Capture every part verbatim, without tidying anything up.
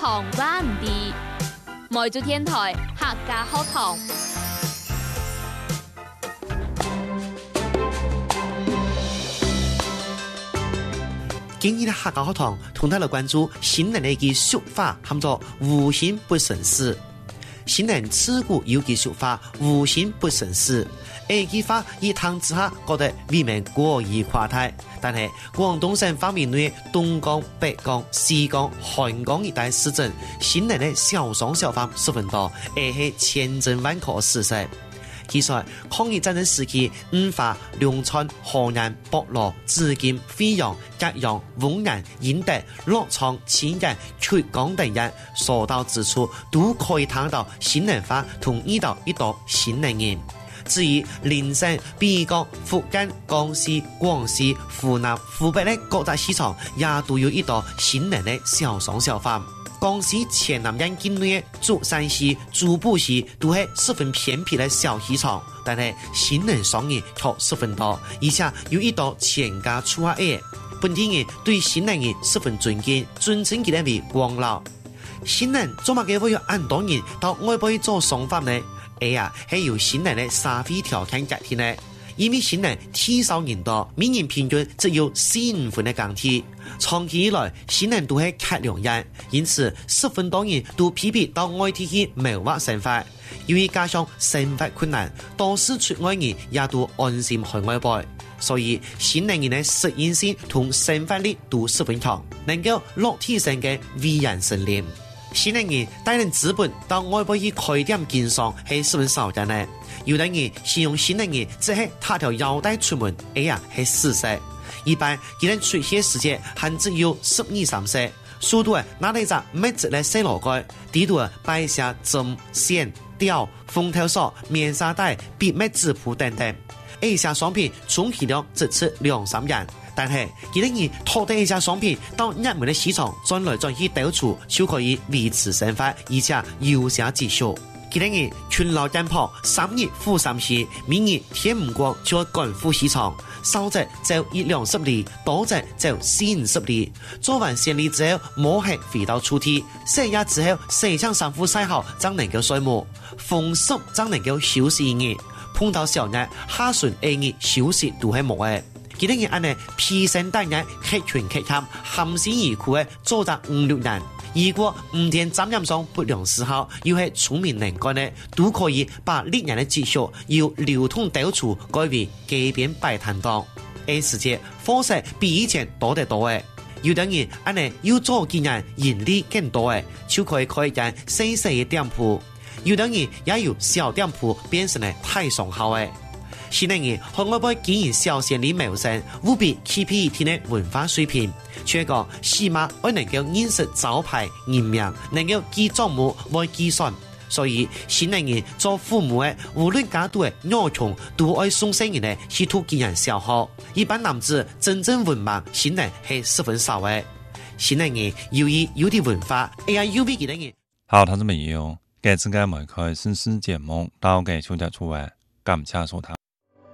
堂灣地，梅州電台客家學堂。 今日的客家學堂同大家關注新人的一句俗話，喊做無心不成事。新人自古有句俗話，無心不成事。呢句話一聽之下覺得未免過於誇大，但係廣東省方面內東江、北江、西江、漢江一帶市鎮，新人的小商小販十分多，而係千真萬確的事實。其實抗日戰爭時期，五華、龍川、河南、博羅、紫金、惠陽、格陽、豐安、英德、樂昌、清遠、曲江等人所到之處，都可以睇到新人話同遇到一道新人人。至於鄰省、北江、福建、江西、廣西、湖南、湖北的各大市場，也都有一道新人的小商小販。江西黔南縣境內的竹山市、竹埔市都是十分偏僻的小市場，但是新人商人卻十分多，而且有一道全家出下愛。本地人對新人人十分尊敬，尊稱佢哋為光老。新人做乜嘅會有咁多人到外邊做商販呢？哎呀，係由新人的社會條件決定的。因為新人體少人多，每年平均只有四五份的工資。長期以來，新人都係缺糧人，因此十分多人都偏偏到外地去謀劃生活。由於加上生活困難，多數出外人也都安心去外邊，所以新人人的適應性同生活力都十分強，能夠落地生根、為人生靈。新人人帶領資本到外邊去開店經商係十分少見的。有的人形容新人人只係踏條腰帶出門，哎呀係事實。一般佢哋出現時間還只有十二三歲，速度啊拿嚟隻咩子嚟細路蓋，地圖啊擺下針線、吊、風頭鎖、棉紗帶、筆咩紙鋪等等。一下商品充其量只值兩三元，但係佢哋人拖得一下商品到熱門的市場轉來轉去兜處，就可以維持生活，而且有些積蓄。佢哋人勤勞奔跑，三日負三時，每日天唔光就要趕赴市場，少則走一兩十里，多則走四五十里。做完先例之後，摸黑回到厝地，洗牙之後，洗上衫褲曬好，才能夠睡夢。風濕才能夠休息一日。碰到小日，下旬二日休息都係冇嘅。佢哋人安尼披星戴月，客群客喊，含辛茹苦嘅做咗五六年。如果五天責任上不良嗜好，又係聰明能幹呢，都可以把歷年的積蓄由流通兜處改為街邊擺攤檔。呢時節貨色比以前多得多誒。有啲人安尼要做幾年盈利更多誒，就可以開一間細細嘅店鋪。有啲人也有小店鋪變成了太上好誒。新人人喺外邊經營小生意謀生，務必起皮一天的文化水平。全講起碼要能夠認識招牌人名，能夠記賬目來計算。所以新人人做父母的，無論家度的幼童，都愛送生人的去圖見人小學。一般男子真正文盲新人係十分少的。新人人由於有啲文化，哎呀有別嘅人。 好，聽眾朋友，這次嘅梅開新詩節目到嘅小結束誒，感謝收聽。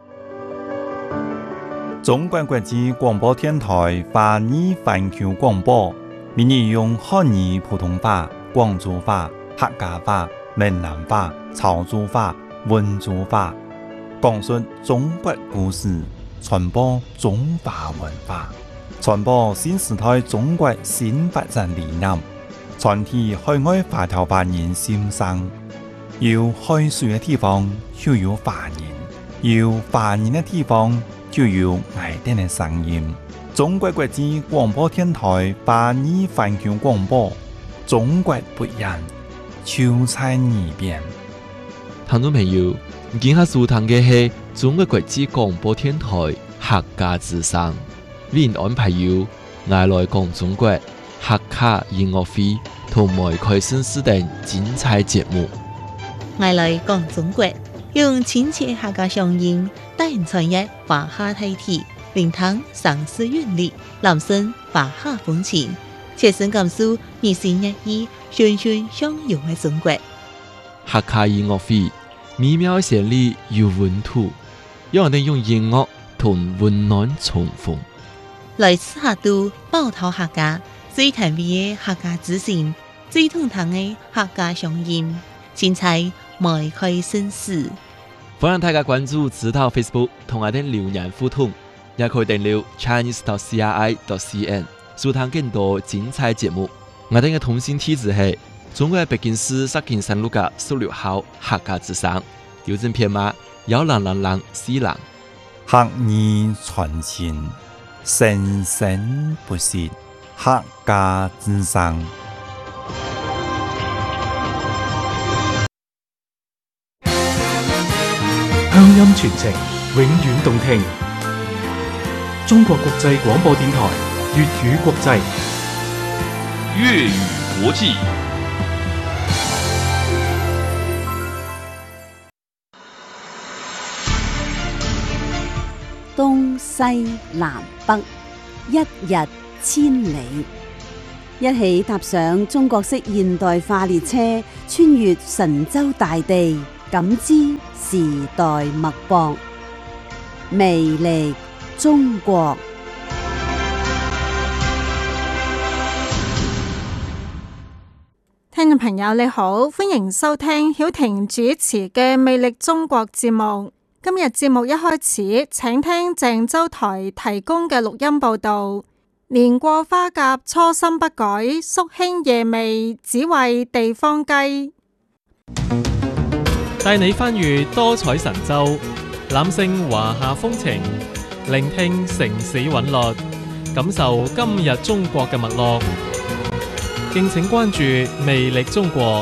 中國國際廣播電台華語環球廣播，每日用漢語普通話、廣州話、客家話、閩南話、潮州話、溫州話，講述中國故事，傳播中華文化，傳播新時代中國新發展理念，傳遞海外華僑華人心聲。有海水嘅地方就有華人，有華人嘅地方就有愛電的聲音。中國國際廣播電台華語環球廣播，中國不一樣，就在耳邊。 聽眾朋友，今下收聽嘅係中國國際廣播電台客家之聲，為您安排有愛來講中國客家音樂會同梅開新詩等精彩節目。 愛來講中國，用親切客家聲音帶人傳譯華夏大體，聆聽上詩韻律，朗聲華夏風情，切身感受日新月異、循循相融嘅中國。 客家音樂會美妙旋律有溫度，讓我哋用音樂同溫暖重逢。 來自客都寶島客家最甜美嘅客家之聲， 最通堂嘅客家鄉音，精彩邁開新視。 歡迎大家關注指導 Facebook 同我哋留言互動，也可以訂閱 Chinese dot C R I dot C N 收聽更多精彩節目。我哋嘅通信地址係中國北京市石景山路嘅十六號客家之聲，郵政編碼幺零零零四零。 客語傳情，生生不息，客家之聲。 鄉音傳情，永遠動聽。中國國際廣播電台粵語國際， 粵語國際。 東西南北，一日千里。一起踏上中國式現代化列車，穿越神州大地，感知時代脈搏，魅力中國。 聽眾朋友你好，歡迎收聽曉婷主持嘅《魅力中國》節目。今日節目一開始，請聽鄭州台提供嘅錄音報道。年過花甲初心不改，肅輕夜味只為地方雞。 帶你翻閱多彩神州，覽勝華夏風情，聆聽城市韻律，感受今日中國嘅脈絡。敬請關注《魅力中國》。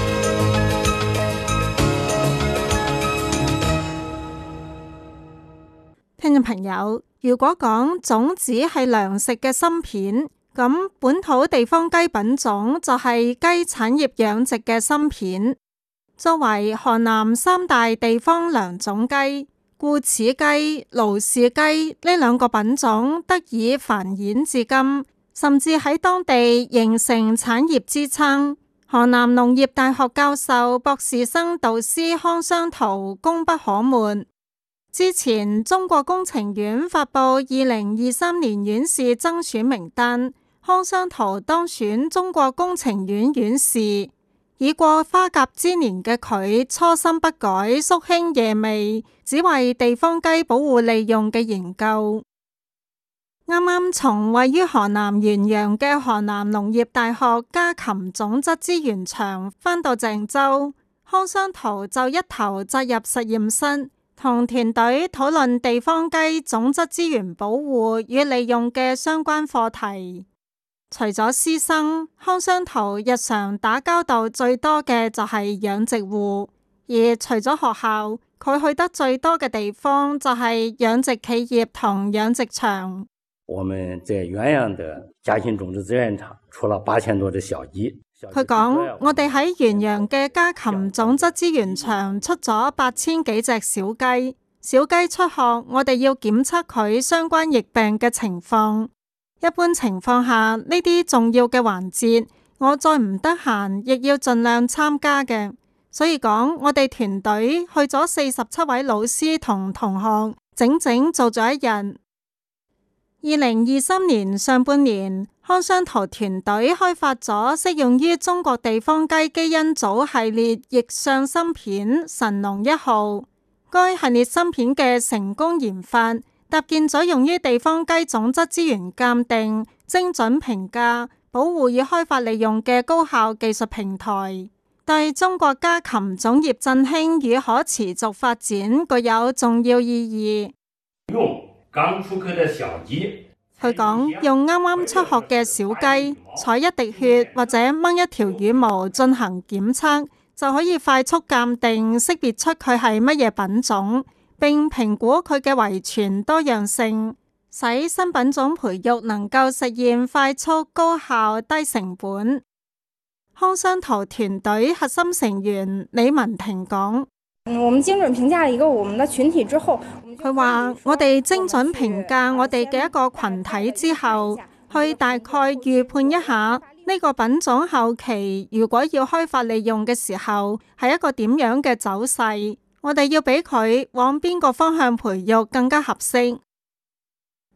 聽眾朋友，如果講種子係糧食嘅芯片，咁本土地方雞品種就係雞產業養殖嘅芯片。作為河南三大地方良種雞，故此雞、盧氏雞呢兩個品種得以繁衍至今，甚至喺當地形成產業支撐。河南農業大學教授、博士生導師康雙濤功不可沒。之前中國工程院發佈二零二三年院士增選名單，康雙濤當選中國工程院院士。已過花甲之年嘅佢，初心不改，肅輕夜味，只為地方雞保護利用嘅研究。啱啱從位於河南原陽嘅河南農業大學家禽種質資源場返到鄭州，康雙濤就一頭扎入實驗室，同團隊討論地方雞種質資源保護與利用嘅相關課題。除咗師生，康雙濤日常打交道最多嘅就係養殖戶，而除咗學校，佢去得最多嘅地方就係養殖企業同養殖場。 我們在原陽的家禽種質資源場出了八千多隻小雞。 佢講：我哋喺原陽嘅家禽種質資源場出咗八千幾隻小雞。小雞出殼，我哋要檢測佢相關疫病嘅情況。一般情況下，呢啲重要嘅環節，我再唔得閒，亦要盡量參加嘅。所以講，我哋團隊去咗四十七位老師同同學，整整做咗一日。二零二三年上半年，康雙濤團隊開發咗適用於中國地方雞基因組系列逆向芯片神農一號。該系列芯片嘅成功研發，搭建咗用於地方雞種質資源鑑定、精準評價、保護與開發利用嘅高效技術平台，對中國家禽種業振興與可持續發展具有重要意義。 用剛出殼的小雞， 佢講，用啱啱出殼嘅小雞採一滴血或者掹一條羽毛進行檢測，就可以快速鑑定識別出佢係乜嘢品種，並評估佢嘅遺傳多樣性，使新品種培育能夠實現快速、高效、低成本。康雙濤團隊核心成員李文婷講： 我們精準評價了一個我們的群體之後， 佢話我哋精準評價我哋嘅一個群體之後，去大概預判一下呢個品種後期如果要開發利用嘅時候係一個點樣嘅走勢，我哋要俾佢往邊個方向培育更加合適。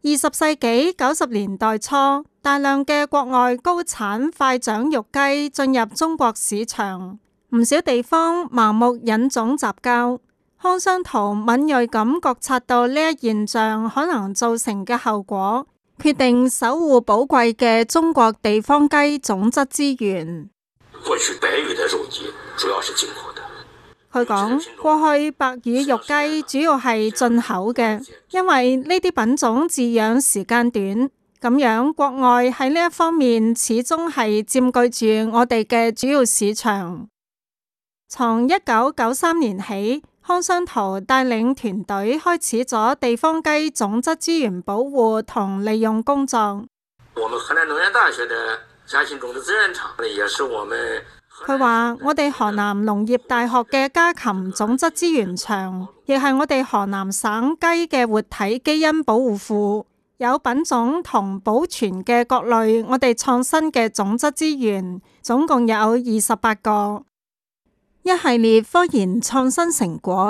二十世紀九十年代初，大量嘅國外高產快長肉雞進入中國市場，唔少地方盲目引種雜交。康商圖敏銳咁覺察到呢一現象可能造成嘅後果，決定守護寶貴嘅中國地方雞種質資源。 過去白羽的肉雞主要是進口的。 佢講，過去白羽肉雞主要係進口嘅，因為呢啲品種飼養時間短，咁樣國外喺呢一方面始終係佔據住我哋嘅主要市場。從一九九三年起，康商圖帶領團隊開始咗地方雞種質資源保護同利用工作。 我們河南農業大學的家禽種子資源廠也是我們。 佢話：我哋河南農業大學嘅家禽種質資源場，亦係我哋河南省雞嘅活體基因保護庫，有品種同保存嘅各類我哋創新嘅種質資源，總共有二十八個。一系列科研創新成果